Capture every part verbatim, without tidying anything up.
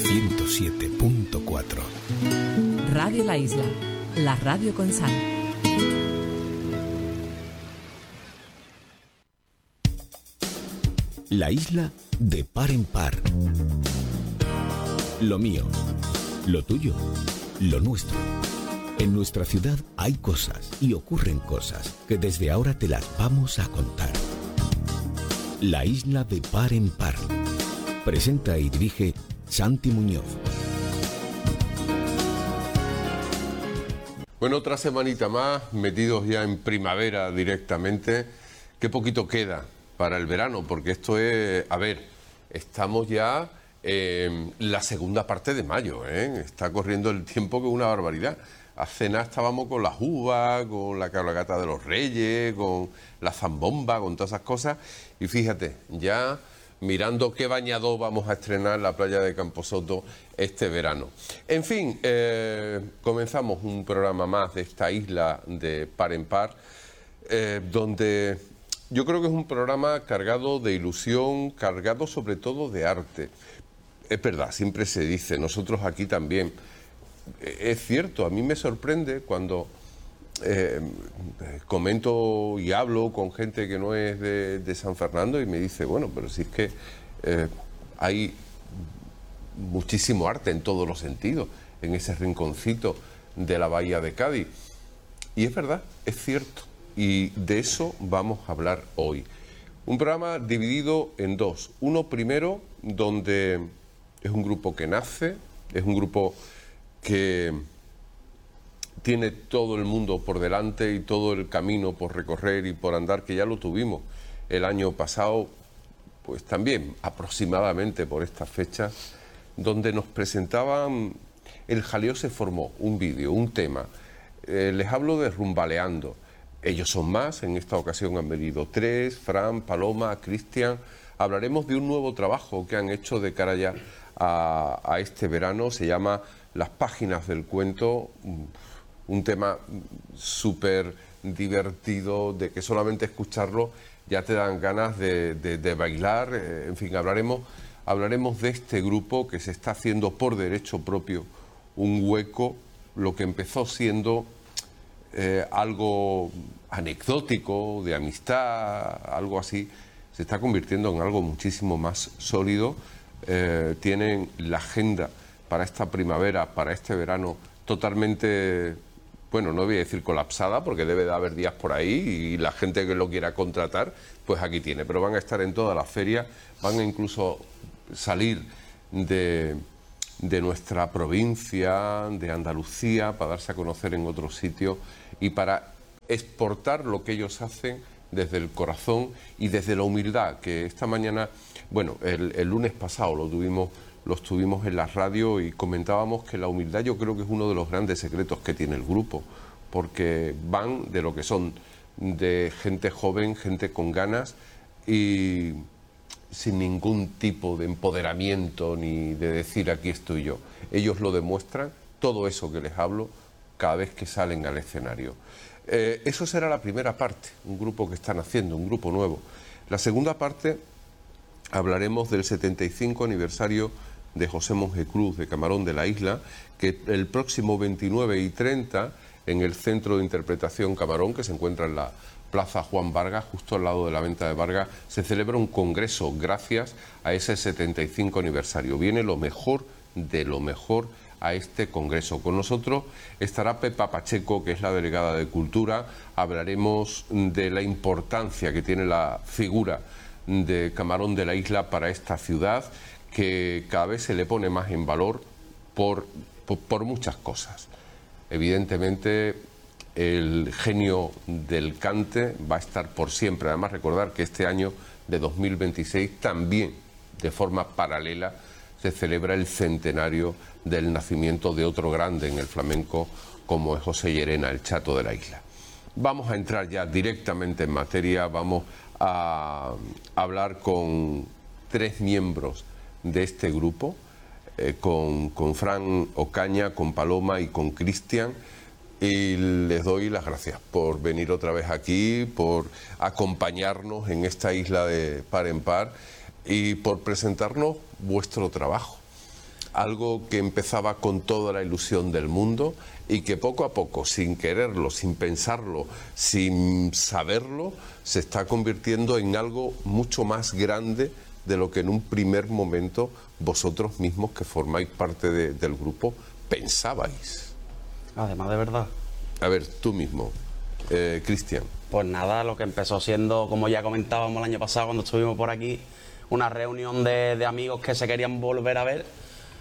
ciento siete punto cuatro. Radio La Isla, la radio con sal. La isla de par en par. Lo mío, lo tuyo, lo nuestro. En nuestra ciudad hay cosas y ocurren cosas que desde ahora te las vamos a contar. La isla de par en par. Presenta y dirige Santi Muñoz. Bueno, otra semanita más, metidos ya en primavera directamente. Qué poquito queda para el verano, porque esto es, a ver, estamos ya en la segunda parte de mayo, ¿eh? Está corriendo el tiempo que es una barbaridad. Hace nada estábamos con las uvas, con la cabalgata de los Reyes, con la zambomba, con todas esas cosas. Y fíjate, ya mirando qué bañador vamos a estrenar en la playa de Camposoto este verano. En fin, eh, comenzamos un programa más de esta isla de par en par, eh, donde yo creo que es un programa cargado de ilusión, cargado sobre todo de arte. Es verdad, siempre se dice, nosotros aquí también. Es cierto, a mí me sorprende cuando eh, comento y hablo con gente que no es de, de San Fernando y me dice, bueno, pero si es que eh, hay muchísimo arte en todos los sentidos, en ese rinconcito de la bahía de Cádiz. Y es verdad, es cierto, y de eso vamos a hablar hoy. Un programa dividido en dos. Uno primero, donde es un grupo que nace, es un grupo que tiene todo el mundo por delante y todo el camino por recorrer y por andar, que ya lo tuvimos el año pasado, pues también aproximadamente por estas fechas, donde nos presentaban, el jaleo se formó, un vídeo, un tema. Eh, les hablo de Rumbaleando. Ellos son más, en esta ocasión han venido tres, Fran, Paloma, Cristian. Hablaremos de un nuevo trabajo que han hecho de cara ya a, a este verano, se llama Las Páginas del Cuento, un tema súper divertido, de que solamente escucharlo ya te dan ganas de, de, de bailar. En fin, hablaremos, hablaremos de este grupo que se está haciendo por derecho propio un hueco, lo que empezó siendo eh, algo anecdótico, de amistad, algo así, se está convirtiendo en algo muchísimo más sólido. Eh, tienen la agenda para esta primavera, para este verano, totalmente, bueno, no voy a decir colapsada, porque debe de haber días por ahí y la gente que lo quiera contratar, pues aquí tiene. Pero van a estar en todas las ferias, van a incluso salir de, de nuestra provincia, de Andalucía, para darse a conocer en otros sitios y para exportar lo que ellos hacen desde el corazón y desde la humildad, que esta mañana, bueno, el, el lunes pasado lo tuvimos, los tuvimos en la radio y comentábamos que la humildad yo creo que es uno de los grandes secretos que tiene el grupo, porque van de lo que son, de gente joven, gente con ganas y sin ningún tipo de empoderamiento ni de decir aquí estoy yo. Ellos lo demuestran, todo eso que les hablo, cada vez que salen al escenario. Eh, eso será la primera parte, un grupo que están haciendo, un grupo nuevo. La segunda parte hablaremos del setenta y cinco aniversario de José Monje Cruz de Camarón de la Isla, que el próximo veintinueve y treinta en el Centro de Interpretación Camarón, que se encuentra en la Plaza Juan Vargas, justo al lado de la Venta de Vargas, se celebra un congreso gracias a ese setenta y cinco aniversario. Viene lo mejor de lo mejor a este congreso. Con nosotros estará Pepa Pacheco, que es la delegada de Cultura. Hablaremos de la importancia que tiene la figura de Camarón de la Isla para esta ciudad, que cada vez se le pone más en valor por, por, por muchas cosas. Evidentemente, el genio del cante va a estar por siempre. Además, recordar que este año de dos mil veintiséis también, de forma paralela, se celebra el centenario del nacimiento de otro grande en el flamenco como es José Llerena, el Chato de la Isla. Vamos a entrar ya directamente en materia, vamos a hablar con tres miembros de este grupo, eh, con, con Fran Ocaña, con Paloma y con Cristian, y les doy las gracias por venir otra vez aquí, por acompañarnos en esta isla de par en par y por presentarnos vuestro trabajo. algo que empezaba con toda la ilusión del mundo y que poco a poco, sin quererlo, sin pensarlo, sin saberlo, se está convirtiendo en algo mucho más grande de lo que en un primer momento vosotros mismos, que formáis parte de, del grupo, pensabais. Además, de verdad. A ver, tú mismo, eh, Cristian. Pues nada, lo que empezó siendo, como ya comentábamos el año pasado cuando estuvimos por aquí, una reunión de, de amigos que se querían volver a ver,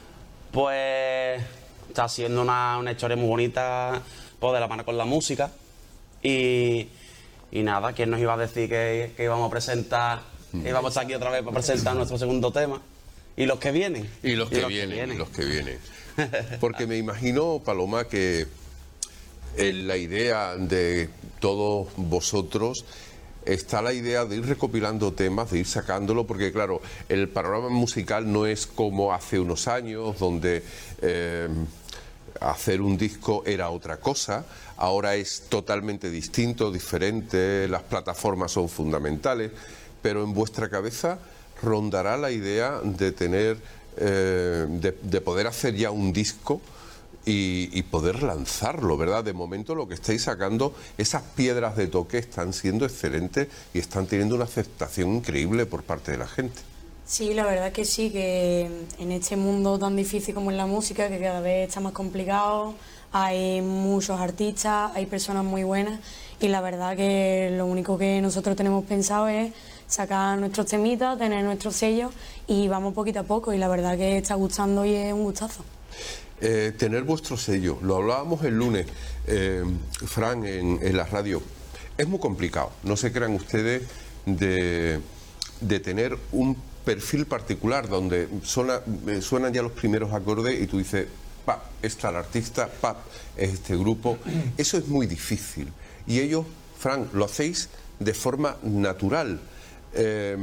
pues está siendo una, una historia muy bonita, pues de la mano con la música. Y, y nada, ¿quién nos iba a decir que, que íbamos a presentar, que íbamos a estar aquí otra vez para presentar nuestro segundo tema? Y los que vienen. Y los que, y los vienen, que vienen, y los que vienen. Porque me imagino, Paloma, que en la idea de todos vosotros está la idea de ir recopilando temas, de ir sacándolo, porque claro, el panorama musical no es como hace unos años, donde eh, hacer un disco era otra cosa, ahora es totalmente distinto, diferente, las plataformas son fundamentales, pero en vuestra cabeza rondará la idea de tener, eh, de, de poder hacer ya un disco y, y poder lanzarlo, ¿verdad? De momento lo que estáis sacando, esas piedras de toque están siendo excelentes y están teniendo una aceptación increíble por parte de la gente. Sí, la verdad que sí, que en este mundo tan difícil como es la música, que cada vez está más complicado, hay muchos artistas, hay personas muy buenas y la verdad que lo único que nosotros tenemos pensado es sacar nuestros temitas, tener nuestros sellos y vamos poquito a poco y la verdad que está gustando y es un gustazo. Eh, tener vuestro sello, lo hablábamos el lunes, eh, Fran, en, en la radio, es muy complicado, no se crean ustedes de, de tener un perfil particular donde suena, eh, suenan ya los primeros acordes y tú dices, pa, está el artista, pa, es este grupo, eso es muy difícil y ellos, Fran, lo hacéis de forma natural. Eh,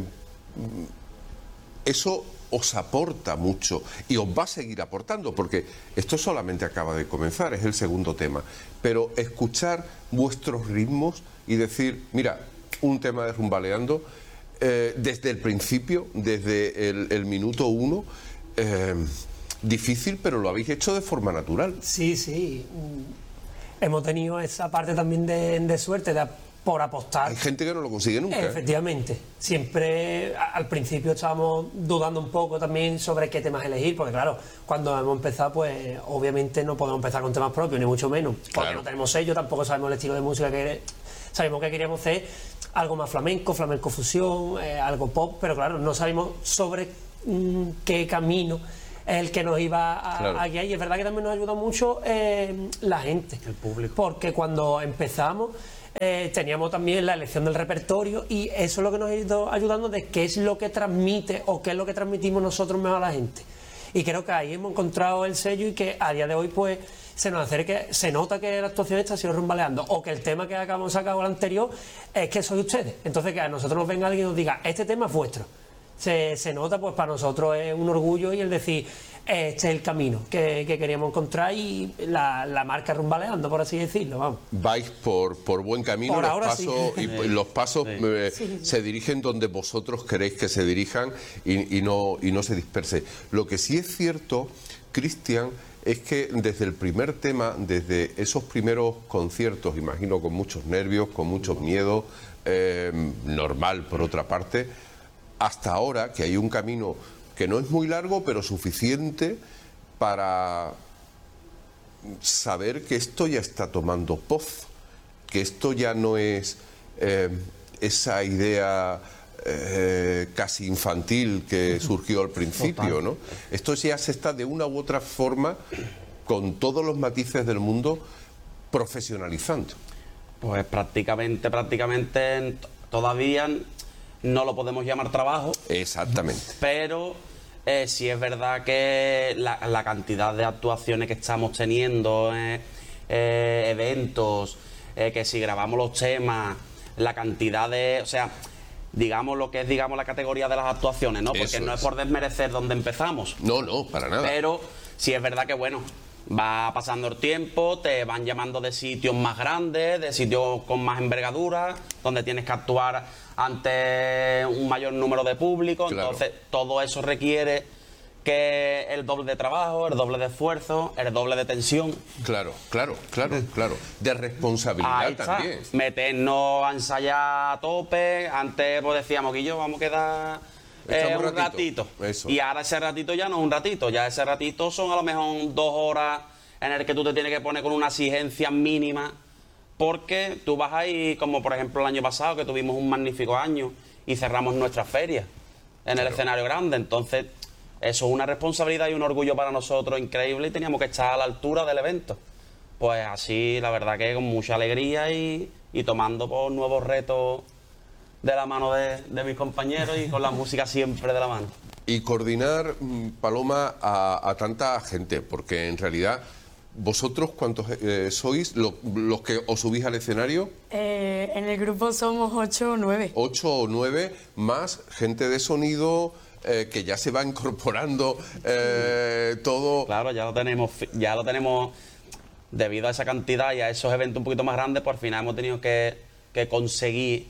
eso os aporta mucho y os va a seguir aportando porque esto solamente acaba de comenzar, es el segundo tema, pero escuchar vuestros ritmos y decir, mira, un tema de Rumbaleando eh, desde el principio, desde el, el minuto uno, eh, difícil, pero lo habéis hecho de forma natural. Sí, sí, hemos tenido esa parte también de, de suerte, de por apostar. Hay gente que no lo consigue nunca. Efectivamente. ¿eh? Siempre, al principio estábamos dudando un poco también sobre qué temas elegir, porque claro, cuando hemos empezado, pues obviamente no podemos empezar con temas propios, ni mucho menos, porque claro, no tenemos sello, tampoco sabemos el estilo de música que sabemos que queríamos hacer, algo más flamenco, flamenco fusión, eh, algo pop, pero claro, no sabemos sobre mmm, qué camino es el que nos iba a, claro. a guiar, y es verdad que también nos ayudó mucho eh, la gente, el público, porque cuando empezamos Eh, teníamos también la elección del repertorio y eso es lo que nos ha ido ayudando de qué es lo que transmite o qué es lo que transmitimos nosotros mejor a la gente, y creo que ahí hemos encontrado el sello y que a día de hoy pues se nos acerca, se nota que la actuación esta ha sido Rumbaleando o que el tema que acabamos de sacar o el anterior es que soy ustedes, entonces que a nosotros nos venga alguien y nos diga este tema es vuestro, se, se nota, pues para nosotros es un orgullo y el decir este es el camino que, que queríamos encontrar y la, la marca Rumbaleando, por así decirlo, vamos. Vais por, por buen camino, por los ahora pasos, sí. y los pasos sí. Eh, sí. se dirigen donde vosotros queréis que se dirijan y, y, no, y no se disperse. Lo que sí es cierto, Cristian, es que desde el primer tema, desde esos primeros conciertos, imagino con muchos nervios, con muchos miedos, eh, normal por otra parte, hasta ahora que hay un camino que no es muy largo, pero suficiente para saber que esto ya está tomando voz, que esto ya no es eh, esa idea eh, casi infantil que surgió al principio, ¿no? Esto ya se está de una u otra forma, con todos los matices del mundo, profesionalizando. Pues prácticamente, prácticamente todavía no lo podemos llamar trabajo. Exactamente. Pero eh, sí es verdad que la, la cantidad de actuaciones que estamos teniendo, eh, eh, eventos, eh, que si grabamos los temas, la cantidad de... O sea, digamos lo que es, digamos, la categoría de las actuaciones, ¿no? Porque Eso no es. es por desmerecer donde empezamos. No, no, para nada. Pero sí es verdad que, bueno, va pasando el tiempo, te van llamando de sitios más grandes, de sitios con más envergadura, donde tienes que actuar ante un mayor número de público, Claro. Entonces todo eso requiere que el doble de trabajo, el doble de esfuerzo, el doble de tensión. Claro, claro, claro, claro. De responsabilidad Ahí está. también. Meternos a ensayar a tope. Antes pues decíamos que yo vamos a quedar eh, Estamos un ratito. ratito. Eso. Y ahora ese ratito ya no es un ratito. Ya ese ratito son a lo mejor dos horas en el que tú te tienes que poner con una exigencia mínima. Porque tú vas ahí, como por ejemplo el año pasado, que tuvimos un magnífico año y cerramos nuestra feria en el escenario grande. Entonces, eso es una responsabilidad y un orgullo para nosotros increíble y teníamos que estar a la altura del evento. Pues así, la verdad que con mucha alegría y, y tomando por nuevos retos de la mano de, de mis compañeros y con la música siempre de la mano. Y coordinar, mm, Paloma, a, a tanta gente, porque en realidad, ¿vosotros cuántos eh, sois lo- los que os subís al escenario? Eh, en el grupo somos ocho o nueve. Ocho o nueve, más gente de sonido eh, que ya se va incorporando eh, todo. Claro, ya lo tenemos, fi- ya lo tenemos debido a esa cantidad y a esos eventos un poquito más grandes, pues al final hemos tenido que, que conseguir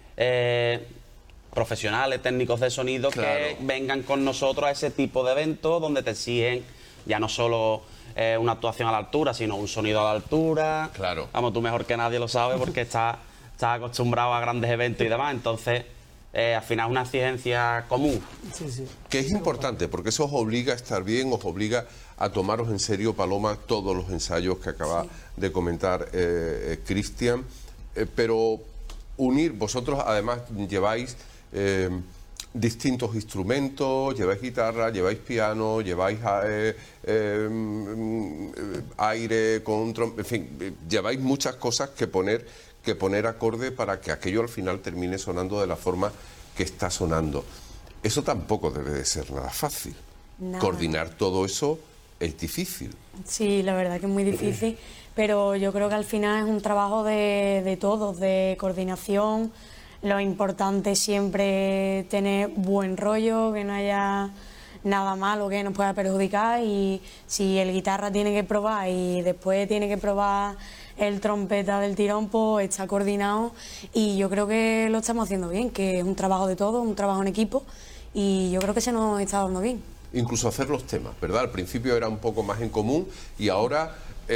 eh, profesionales, técnicos de sonido Claro. que vengan con nosotros a ese tipo de eventos donde te exigen ya no solo eh, una actuación a la altura, sino un sonido a la altura. Claro. Vamos, tú mejor que nadie lo sabes porque estás, estás acostumbrado a grandes eventos y demás, entonces eh, al final es una exigencia común. Sí, sí. Que es importante, porque eso os obliga a estar bien, os obliga a tomaros en serio, Paloma, todos los ensayos que acaba de comentar eh, eh, Cristian. Eh, pero unir, vosotros además lleváis eh, distintos instrumentos, lleváis guitarra, lleváis piano, lleváis eh, eh, mm, aire, con trom- en fin, eh, lleváis muchas cosas que poner, que poner acorde para que aquello al final termine sonando de la forma que está sonando. Eso tampoco debe de ser nada fácil. Nada. Coordinar todo eso es difícil. Sí, la verdad que es muy difícil, pero yo creo que al final es un trabajo de, de todos, de coordinación. Lo importante es siempre tener buen rollo, que no haya nada malo que nos pueda perjudicar, y si el guitarra tiene que probar y después tiene que probar el trompeta del tirón, pues está coordinado, y yo creo que lo estamos haciendo bien, que es un trabajo de todos, un trabajo en equipo, y yo creo que se nos está dando bien. Incluso hacer los temas, ¿verdad? Al principio era un poco más en común y ahora,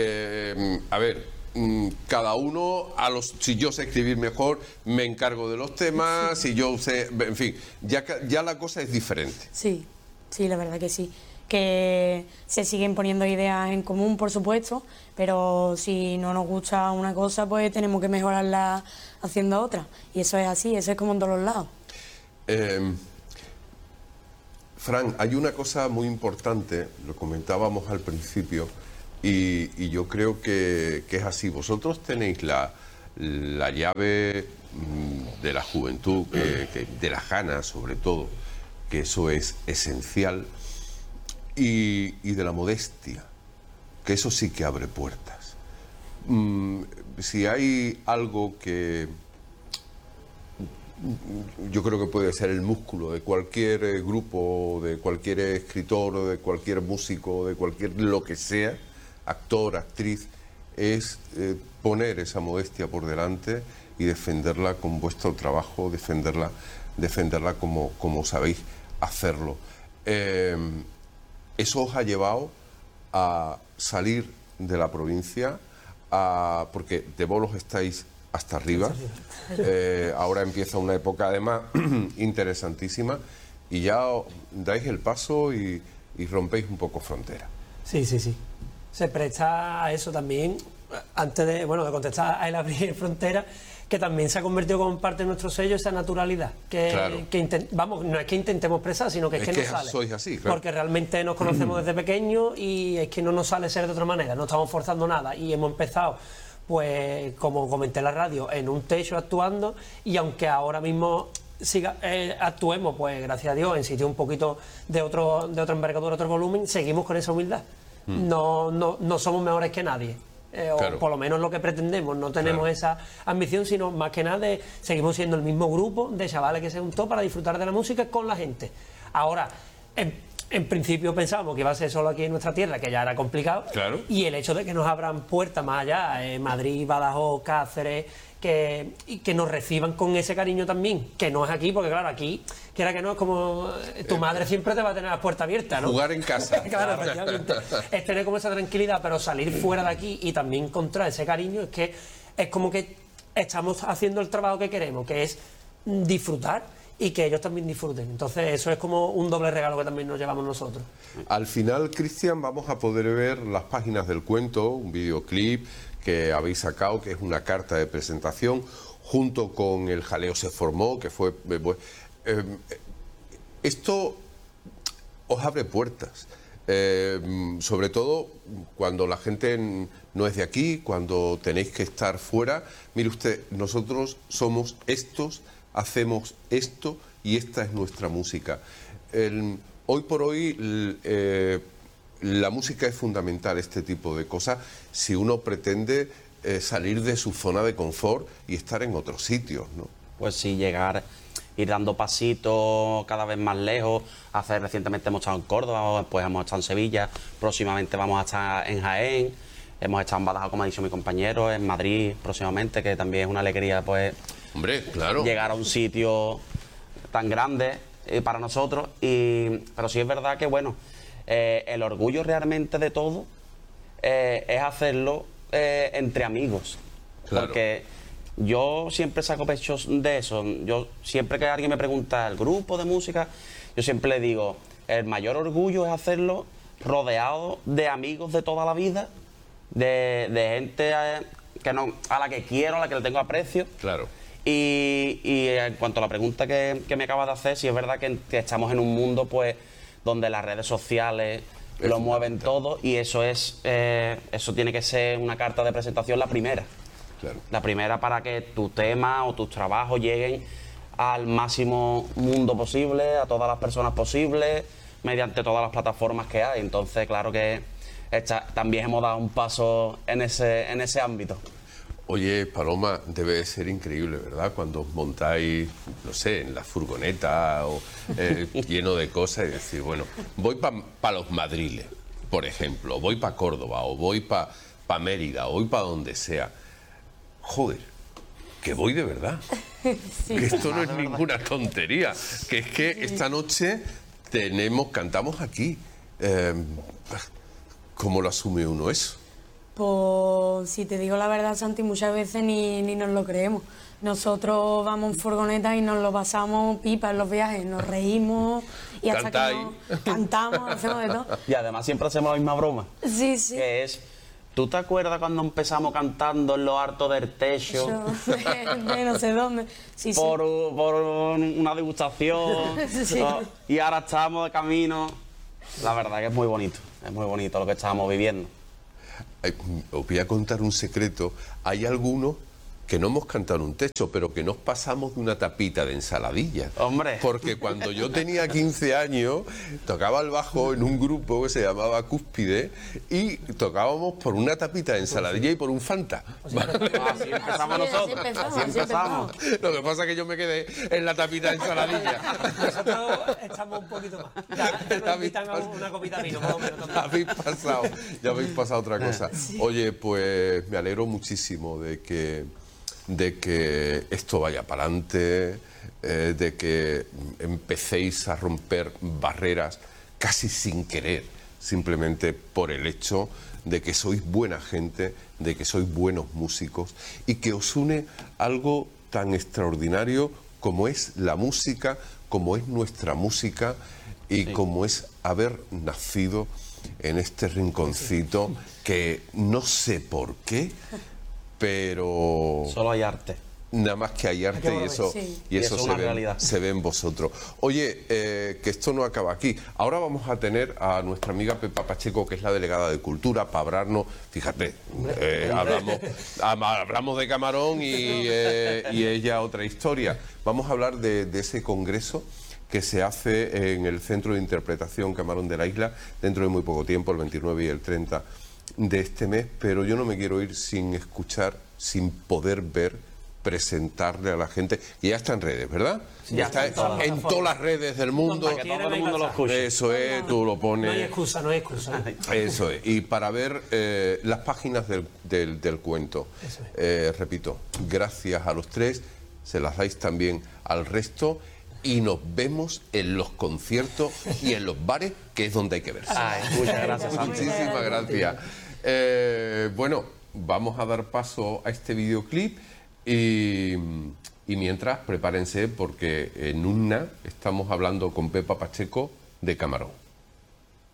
eh, a ver, mm, cada uno, a los, si yo sé escribir mejor, me encargo de los temas, si yo sé, en fin, ya, ca- ya la cosa es diferente. Sí, sí, la verdad que sí. Que se siguen poniendo ideas en común, por supuesto, pero si no nos gusta una cosa, pues tenemos que mejorarla haciendo otra. Y eso es así, eso es como en todos los lados. Eh, Fran, hay una cosa muy importante, lo comentábamos al principio, y, y yo creo que, que es así. Vosotros tenéis la, la llave mm, de la juventud, que- que- de las ganas sobre todo, que eso es esencial, y, y de la modestia, que eso sí que abre puertas. Mm, si hay algo que yo creo que puede ser el músculo de cualquier eh, grupo, de cualquier escritor, de cualquier músico, de cualquier lo que sea, actor, actriz, es eh, poner esa modestia por delante y defenderla con vuestro trabajo, defenderla, defenderla como, como sabéis hacerlo. Eh, eso os ha llevado a salir de la provincia, a, porque de bolos estáis hasta arriba. Eh, ahora empieza una época además interesantísima y ya dais el paso y, y rompéis un poco frontera. Sí, sí, sí. Se presta a eso también, antes de, bueno, de contestar a el abrir frontera, que también se ha convertido como parte de nuestro sello esa naturalidad. Que, Claro. que inten- vamos, no es que intentemos expresar, sino que es, Es que, que nos sale. sois así, claro. Porque realmente nos conocemos desde pequeños y es que no nos sale ser de otra manera, no estamos forzando nada y hemos empezado, pues como comenté en la radio, en un techo actuando, y aunque ahora mismo siga, eh, actuemos, pues gracias a Dios, en sitios un poquito de otro de otra envergadura, otro volumen, seguimos con esa humildad. No, no, no somos mejores que nadie. Eh, o Claro. por lo menos lo que pretendemos, no tenemos Claro. esa ambición, sino más que nada de, seguimos siendo el mismo grupo de chavales que se juntó para disfrutar de la música con la gente. Ahora, en, en principio pensábamos que iba a ser solo aquí en nuestra tierra, que ya era complicado, Claro. y el hecho de que nos abran puertas más allá, eh, Madrid, Badajoz, Cáceres, que, y que nos reciban con ese cariño también, que no es aquí, porque claro, aquí, quiera que no, es como eh, tu madre siempre te va a tener las puertas abiertas, ¿no? Jugar en casa. Claro, efectivamente. Es tener como esa tranquilidad, pero salir fuera de aquí y también encontrar ese cariño, es que es como que estamos haciendo el trabajo que queremos, que es disfrutar y que ellos también disfruten. Entonces eso es como un doble regalo que también nos llevamos nosotros. Al final, Cristian, vamos a poder ver las páginas del cuento, un videoclip que habéis sacado, que es una carta de presentación, junto con El Jaleo se formó, que fue... Eh, eh, esto os abre puertas, eh, sobre todo cuando la gente no es de aquí, cuando tenéis que estar fuera. Mire usted, nosotros somos estos, hacemos esto y esta es nuestra música. El, hoy por hoy el, eh, la música es fundamental, este tipo de cosas, si uno pretende eh, salir de su zona de confort y estar en otros sitios, ¿no? Pues sí, llegar, ir dando pasitos cada vez más lejos. Hace, recientemente hemos estado en Córdoba, después hemos estado en Sevilla, próximamente vamos a estar en Jaén, hemos estado en Badajoz, como ha dicho mi compañero, en Madrid próximamente, que también es una alegría, pues, Hombre, claro, llegar a un sitio tan grande eh, para nosotros. Y, pero sí es verdad que, bueno, eh, el orgullo realmente de todo eh, es hacerlo eh, entre amigos. Claro. Porque yo siempre saco pecho de eso. Yo siempre que alguien me pregunta el grupo de música, yo siempre le digo, el mayor orgullo es hacerlo rodeado de amigos de toda la vida, de, de gente eh, que no, a la que quiero, a la que le tengo aprecio. claro. Y, y en cuanto a la pregunta que, que me acabas de hacer, sí es verdad que, que estamos en un mundo, pues, donde las redes sociales Es lo mueven todo, y eso es eh, eso tiene que ser una carta de presentación la primera. Claro. La primera, para que tu tema o tus trabajos lleguen al máximo mundo posible, a todas las personas posibles, mediante todas las plataformas que hay. Entonces, claro que esta, también hemos dado un paso en ese, en ese ámbito. Oye, Paloma, debe de ser increíble, ¿verdad? Cuando os montáis, no sé, en la furgoneta o eh, lleno de cosas y decir, bueno, voy para pa los Madriles, por ejemplo, voy para Córdoba, o voy para pa Mérida, o voy para donde sea. Joder, que voy de verdad. Sí. Que esto no es ninguna tontería. Que es que esta noche tenemos, cantamos aquí. Eh, ¿Cómo lo asume uno eso? Pues si te digo la verdad, Santi, muchas veces ni, ni nos lo creemos. Nosotros vamos en furgoneta y nos lo pasamos pipa en los viajes, nos reímos y hasta Cantáis. que nos cantamos, hacemos de todo. Y además siempre hacemos la misma broma, Sí, sí. que es, ¿tú te acuerdas cuando empezamos cantando en lo alto del techo? Yo, de, de no sé dónde. Sí, sí. Por, por una degustación. Sí. ¿No? Y ahora estamos de camino. La verdad que es muy bonito, es muy bonito lo que estamos viviendo. Eh, Os voy a contar un secreto. Hay algunos que no hemos cantado en un techo, pero que nos pasamos de una tapita de ensaladilla. Hombre. Porque cuando yo tenía quince años, tocaba el bajo en un grupo que se llamaba Cúspide y tocábamos por una tapita de ensaladilla y por un Fanta. ¿Vale? Así empezamos Así- así nosotros. empezamos, Así así empezamos. Lo que pasa es que yo me quedé en la tapita de ensaladilla. Nosotros estamos un poquito más. Ya, ya nos invitan a una copita de vino, más o menos. también. Habéis pasado, ya habéis pasado otra cosa. Oye, pues me alegro muchísimo de que, de que esto vaya para adelante, eh, de que empecéis a romper barreras casi sin querer, simplemente por el hecho de que sois buena gente, de que sois buenos músicos y que os une algo tan extraordinario como es la música, como es nuestra música y Sí. como es haber nacido en este rinconcito que no sé por qué, pero Solo hay arte. nada más que hay arte y eso, Sí. y Y eso eso es se, una ve, realidad. se ve en vosotros. Oye, eh, que esto no acaba aquí. Ahora vamos a tener a nuestra amiga Pepa Pacheco, que es la delegada de Cultura, para hablarnos. Fíjate, eh, hablamos, ama- hablamos de Camarón y, eh, y ella otra historia. Vamos a hablar de, de ese congreso que se hace en el Centro de Interpretación Camarón de la Isla dentro de muy poco tiempo, el veintinueve y el treinta de este mes, pero yo no me quiero ir sin escuchar, sin poder ver presentarle a la gente, que ya está en redes, ¿verdad? Sí, ya ya está está en todas en las todas las redes del mundo. Para que todo el mundo lo escuche. Eso es, tú lo pones. No hay excusa, no hay excusa. Eso es. Y para ver eh, las páginas del, del, del cuento, Eso es. eh, repito, gracias a los tres, se las dais también al resto y nos vemos en los conciertos y en los bares, que es donde hay que verse. Ay, muchas gracias, Santi. Muchísimas gracias. Eh, bueno, vamos a dar paso a este videoclip y, y mientras prepárense porque en una estamos hablando con Pepa Pacheco de Camarón.